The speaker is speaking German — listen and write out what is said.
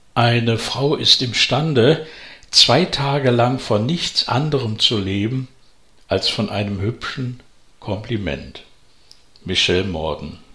Eine Frau ist imstande, 2 Tage lang von nichts anderem zu leben als von einem hübschen Kompliment. Michelle Morden.